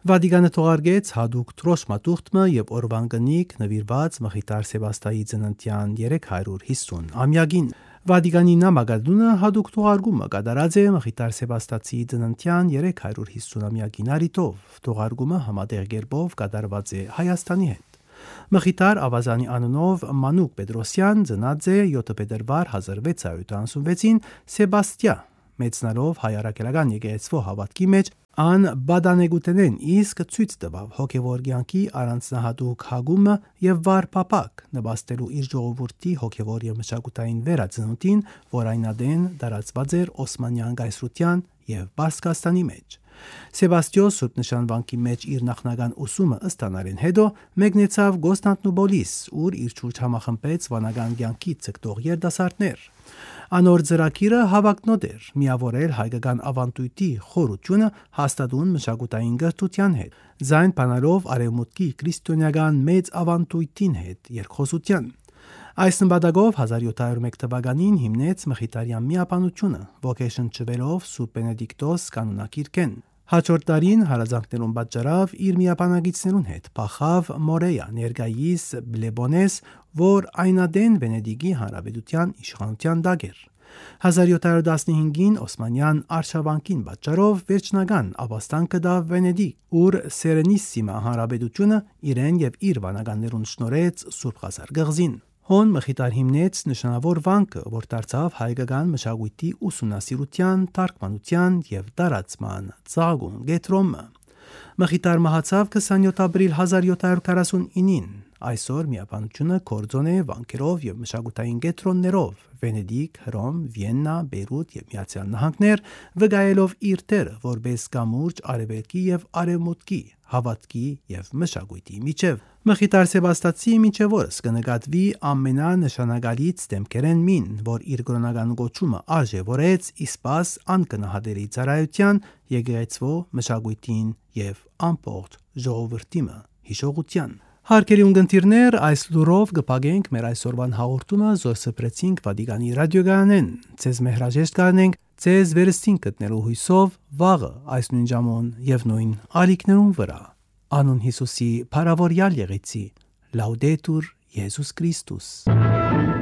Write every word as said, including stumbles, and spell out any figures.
Վատիկանը թողարկեց հadouk Թրոշ մատուղտը եւ օրվան գնիկ նվիրված Մխիթար Սեբաստիայի ծննդյան երեք հարյուր հիսուն ամյակին։ Վատիկանի նամակադունը հadouk թողարկումը կատարած է Մխիթար Սեբաստիայի ծննդյան երեք հարյուր հիսուն ամյակին արիթով։ Թողարկումը համատեղ կերպով կատարված է Հայաստանի հետ։ Մխիթար Ավազանի անունով Մանուկ Պետրոսյան ծնած է յոթ փետրվար հազար վեց հարյուր ութանասունվեցին Սեբաստիա, մեծնալով հայ առաքելական եկեղեցու հավատքի մեջ ան բադանեգութենեն իսկ ցույց տվավ հոգևոր կյանքի առանձնահատուկ հագումը եւ վառ փապակ նպաստելու իր ժողովրդի հոգևոր եւ մշակութային վերածնունդին, որ այնադեն դարածված էր Օսմանյան գայսրության եւ Պարսկաստանի մեջ։ Սեբաստիո Սուրբ նշանվանքի մեջ իր նախնական ուսումը ըստանալեն հետո մեկնեցավ Կոստանդնուպոլիս, ուր իր շուրջ համախմբեց վանական կյանքի ցկտող երդասարտներ։ Անոր ծրագիրը հավակնոտ էր միավորել հայկական ավանդույթի խորությունը հաստատուն մշակութային գրթության հետ, զայն բանալով արևմուտքի քրիստոնեական մեծ ավանդույթին հետ երկխոսության։ Այս նպատակով հազար յոթ հարյուր մեկ թվականին հիմնեց Մխիթարյան միապանությունը, ոգեշնչվելով Սուրբ Բենեդիկտոս կանոնակիրքեն։ Հաջորդ տարին հարազանքներուն պատճառավ իր միապանագիցներուն հետ փախավ Մորեյա, ներկայիս Բլեբոնես, որ այնադեն Վենեդիգի հանրապետության իշխանության տակ էր։ հազար յոթ հարյուր տասնհինգին Օսմանյան արշավանքին պատճառով վերջնական ապաստան կդավ Վենեդիգ, ուր Սերենիսիմա հանրապետությունը իրեն եւ իր վանականներուն շնորհեց Սուրբ Ղազար գղզին։ Հոն Մխիթար հիմնեց նշանավոր վանքը, որ դարձավ հայկական մշակույթի ուսումնասիրության, թարգմանության եւ տարածման ծագուն գետրոմը։ Մխիթար մահացավ քսանյոթ ապրիլ հազար յոթ հարյուր քառասունինին։ Այսօր միապանությունը կորձոն է վանքերով եւ մշակութային գետրոններով Վենեդիգ, Հռոմ, Վիեննա, Բեյրութ եւ Միացյալ Նահանգներ, վկայելով իր դերը որպես կամուրջ արևելքի եւ արևմուտքի, հավատքի եւ մշակույթի միջև։ Մխիթար Սեբաստիայի միջև օրս կնկատվի ամենանշանակալից դեմքերեն մին, որ իր կրոնական գոչումը արժևորեց իսպաս անկնահատելի ծառայության եկեղեցվո մշակույթին եւ ամբողջ ժողովրդիմը հիշողության։ Հարկերի ունգընտիրներ, այս լուրով կպագենք մեր այսօրվան հաղորդումը զորսպրեցինք Վատիկանի ռադիոգարանեն։ Ձեզ մեհրաժեշտ կանենք ձեզ վերստին գտնելու հույսով վաղը այս նույն ժամուն եւ նույն ալիքներուն վրա։ Անուն Հիսուսի փառավորյալ եղեցի։ Լաուդետուր Եզուս Քրիստոս։